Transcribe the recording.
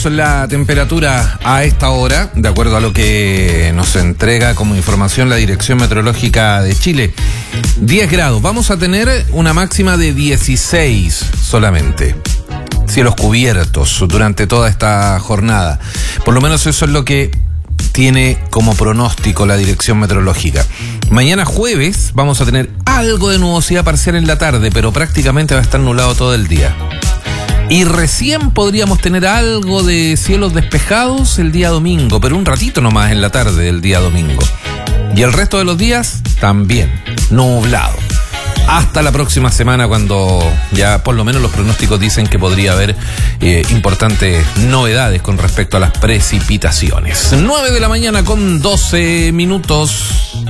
La temperatura a esta hora, de acuerdo a lo que nos entrega como información la Dirección Meteorológica de Chile, 10 grados. Vamos a tener una máxima de 16 solamente. Cielos cubiertos durante toda esta jornada. Por lo menos eso es lo que tiene como pronóstico la Dirección Meteorológica. Mañana jueves vamos a tener algo de nubosidad parcial en la tarde, pero prácticamente va a estar nublado todo el día. Y recién podríamos tener algo de cielos despejados el día domingo, pero un ratito nomás en la tarde del día domingo. Y el resto de los días también nublado. Hasta la próxima semana, cuando ya por lo menos los pronósticos dicen que podría haber importantes novedades con respecto a las precipitaciones. 9 de la mañana con 12 minutos.